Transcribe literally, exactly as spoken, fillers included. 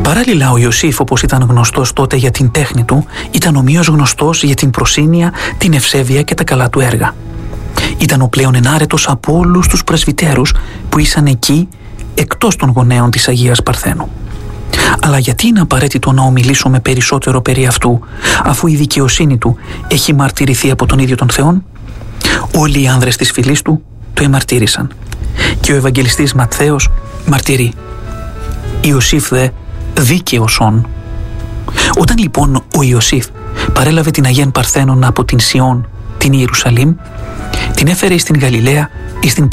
Παράλληλα, ο Ιωσήφ, όπως ήταν γνωστός τότε για την τέχνη του, ήταν ομοίως γνωστός για την προσήνεια, την ευσέβεια και τα καλά του έργα. Ήταν ο πλέον ενάρετος από όλους τους πρεσβυτέρους που ήσαν εκεί εκτός των γονέων της Αγίας Παρθένου. Αλλά γιατί είναι απαραίτητο να ομιλήσουμε περισσότερο περί αυτού, αφού η δικαιοσύνη του έχει μαρτυρηθεί από τον ίδιο τον Θεόν? Όλοι οι άνδρες της φυλής του το εμαρτύρησαν. Και ο Ευαγγελιστής Ματθαίος μαρτυρεί: Ιωσήφ δε δίκαιος όν. Όταν λοιπόν ο Ιωσήφ παρέλαβε την Αγία Παρθένον από την Σιών, την Ιερουσαλήμ, την έφερε στην Γαλιλαία, εις την